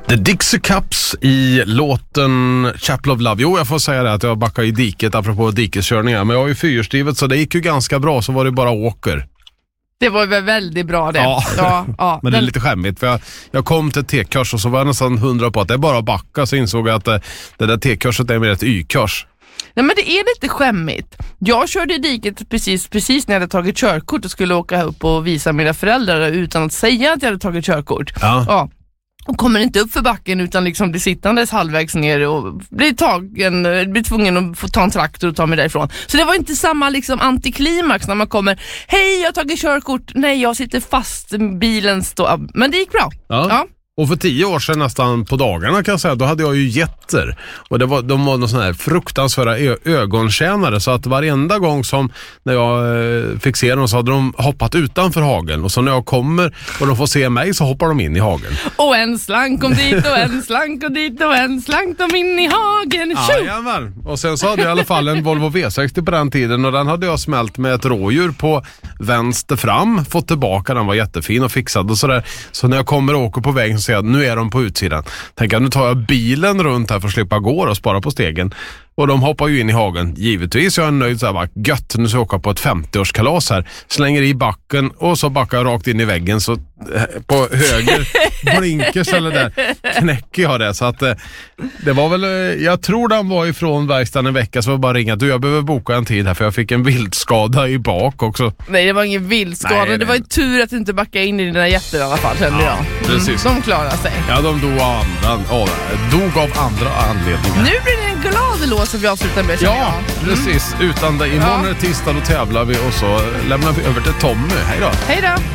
The Dixie Cups i låten Chapel of Love. Jo, jag får säga det att jag backade i diket apropå dikeskörningar. Men jag har ju fyrhjulsdrivet så det gick ju ganska bra, så var det bara åker. Det var väl väldigt bra det. Ja. Men det är lite skämmigt för jag kom till T-kurs och så var jag nästan 100 på att det är bara att backa, så insåg jag att det där T-kurset är mer ett Y-kurs. Nej, men det är lite skämmigt. Jag körde i diket precis när jag hade tagit körkort och skulle åka upp och visa mina föräldrar utan att säga att jag hade tagit körkort. Ja. Och kommer inte upp för backen utan liksom blir sittandes halvvägs ner och blir tvungen att få ta en traktor och ta mig därifrån. Så det var inte samma liksom antiklimax när man kommer, hej jag har tagit körkort, nej jag sitter fast, bilen står, men det gick bra. Ja. Och för 10 år sedan nästan på dagarna kan jag säga, då hade jag ju getter. Och de var någon sån här fruktansvärda ögontjänare, så att varenda gång som när jag fick se dem så hade de hoppat utanför hagen. Och så när jag kommer och de får se mig så hoppar de in i hagen. Och en slank kom dit och en slank kom dit och en slank kom in i hagen. Jajamän. Och sen så hade jag i alla fall en Volvo V60 på den tiden och den hade jag smält med ett rådjur på vänster fram, fått tillbaka, den var jättefin och fixad och sådär. Så när jag kommer och åker på vägen så säger jag, nu är de på utsidan. Tänker nu tar jag bilen runt här för att slippa gå och spara på stegen. Och de hoppar ju in i hagen. Givetvis jag är nöjd så här, bara, gött, nu ska jag åka på ett 50-årskalas här. Slänger i backen och så backar jag rakt in i väggen. Så på höger blinkers eller där knäcker jag det. Så att det var väl, jag tror den var ifrån verkstaden en vecka, så jag bara ringa. Du, jag behöver boka en tid här för jag fick en viltskada i bak också. Nej, det var ingen viltskada. Nej. Det var ju tur att du inte backade in i dina jätter i alla fall. Ja, precis. De klarade sig. Ja, de dog av andra anledningar. Nu blir det en glad låt som vi avslutar med. Ja, precis. Utan det. Imorgon är det tisdag, då tävlar vi och så lämnar vi över till Tommy. Hej då. Hej då.